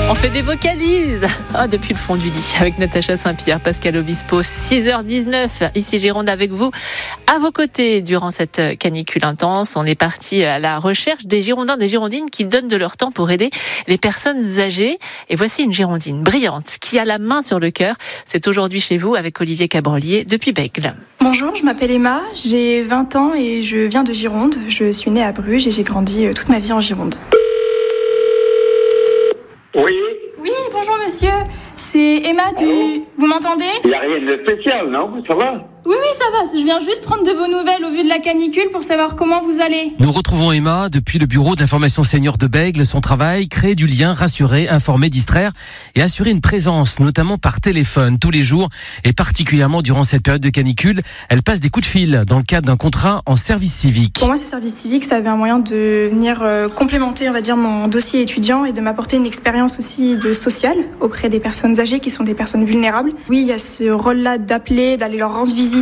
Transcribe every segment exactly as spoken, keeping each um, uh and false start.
On fait des vocalises ah, depuis le fond du lit avec Natacha Saint-Pierre, Pascal Obispo, six heures dix-neuf, ici Gironde avec vous, à vos côtés durant cette canicule intense. On est parti à la recherche des Girondins, des Girondines qui donnent de leur temps pour aider les personnes âgées. Et voici une Girondine brillante qui a la main sur le cœur. C'est aujourd'hui chez vous avec Olivier Cabrolier depuis Bègles. Bonjour, je m'appelle Emma, j'ai vingt ans et je viens de Gironde. Je suis née à Bruges et j'ai grandi toute ma vie en Gironde. Oui. Oui, bonjour monsieur, c'est Emma du... Allô. Vous m'entendez? Il n'y a rien de spécial, non? Ça va? Oui, oui, ça va, je viens juste prendre de vos nouvelles au vu de la canicule pour savoir comment vous allez. Nous retrouvons Emma depuis le bureau d'information senior de Bègles. Son travail, créer du lien, rassurer, informer, distraire et assurer une présence, notamment par téléphone, tous les jours et particulièrement durant cette période de canicule. Elle passe des coups de fil dans le cadre d'un contrat en service civique. Pour moi, ce service civique, ça avait un moyen de venir euh, complémenter, on va dire, mon dossier étudiant et de m'apporter une expérience aussi de sociale auprès des personnes âgées qui sont des personnes vulnérables. Oui, il y a ce rôle-là d'appeler, d'aller leur rendre visite.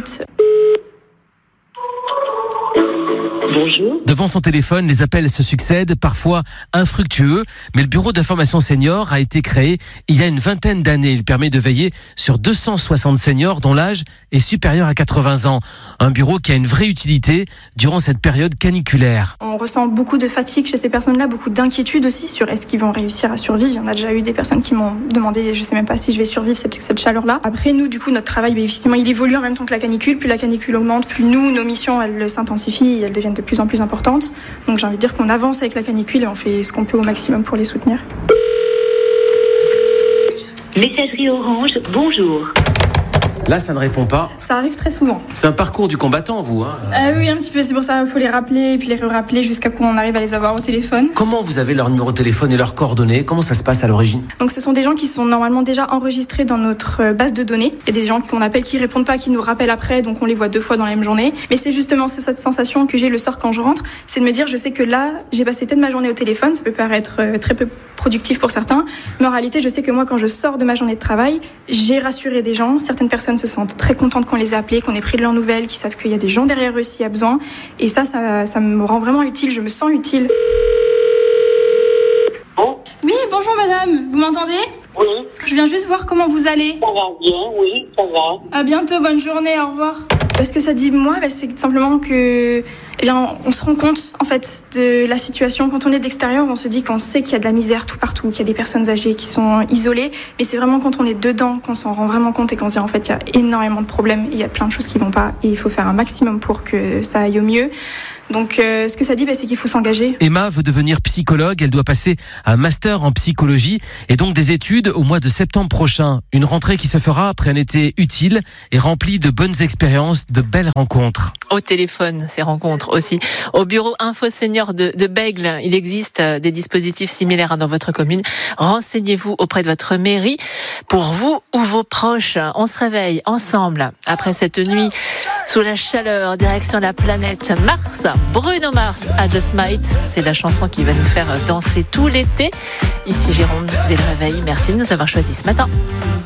Bonjour. Devant son téléphone, les appels se succèdent, parfois infructueux, mais le bureau d'information senior a été créé il y a une vingtaine d'années. Il permet de veiller sur deux cent soixante seniors dont l'âge est supérieur à quatre-vingts ans. Un bureau qui a une vraie utilité durant cette période caniculaire. On ressent beaucoup de fatigue chez ces personnes-là, beaucoup d'inquiétude aussi sur est-ce qu'ils vont réussir à survivre. Il y en a déjà eu des personnes qui m'ont demandé, je sais même pas si je vais survivre cette, cette chaleur-là. Après, nous, du coup, notre travail, bah, effectivement, il évolue en même temps que la canicule. Plus la canicule augmente, plus nous, nos missions, elles s'intensifient et elles deviennent de plus en plus importantes. Donc j'ai envie de dire qu'on avance avec la canicule et on fait ce qu'on peut au maximum pour les soutenir. Messagerie Orange, bonjour. Là, ça ne répond pas. Ça arrive très souvent. C'est un parcours du combattant, vous, hein Euh, oui, un petit peu, c'est pour ça qu'il faut les rappeler et puis les rappeler jusqu'à qu'on arrive à les avoir au téléphone. Comment vous avez leur numéro de téléphone et leurs coordonnées? Comment ça se passe à l'origine? Donc ce sont des gens qui sont normalement déjà enregistrés dans notre base de données. Il y a des gens qu'on appelle qui répondent pas, qui nous rappellent après, donc on les voit deux fois dans la même journée. Mais c'est justement cette sensation que j'ai le soir quand je rentre, c'est de me dire je sais que là, j'ai passé toute ma journée au téléphone, ça peut paraître très peu productif pour certains, mais en réalité je sais que moi quand je sors de ma journée de travail, j'ai rassuré des gens, certaines personnes se sentent très contentes qu'on les a appelés, qu'on ait pris de leurs nouvelles, qu'ils savent qu'il y a des gens derrière eux s'il y a besoin, et ça, ça, ça me rend vraiment utile, je me sens utile. Bon. Oui, bonjour madame, vous m'entendez? Oui. Je viens juste voir comment vous allez. Ça va bien, oui, ça va. À bientôt, bonne journée, au revoir. Ce que ça dit moi, bah, c'est simplement que, eh bien, on se rend compte en fait de la situation. Quand on est d'extérieur, on se dit qu'on sait qu'il y a de la misère tout partout, qu'il y a des personnes âgées qui sont isolées. Mais c'est vraiment quand on est dedans qu'on s'en rend vraiment compte et qu'on se dit en fait il y a énormément de problèmes, il y a plein de choses qui vont pas et il faut faire un maximum pour que ça aille au mieux. Donc, euh, ce que ça dit, bah, c'est qu'il faut s'engager. Emma veut devenir psychologue. Elle doit passer un master en psychologie et donc des études au mois de septembre prochain. Une rentrée qui se fera après un été utile et rempli de bonnes expériences, de belles rencontres. Au téléphone, ces rencontres aussi. Au bureau Info Senior de, de Bègles, il existe des dispositifs similaires dans votre commune. Renseignez-vous auprès de votre mairie pour vous ou vos proches. On se réveille ensemble après cette nuit sous la chaleur, direction la planète Mars. Bruno Mars à Just Might, c'est la chanson qui va nous faire danser tout l'été. Ici Jérôme, dès le réveil, merci de nous avoir choisis ce matin.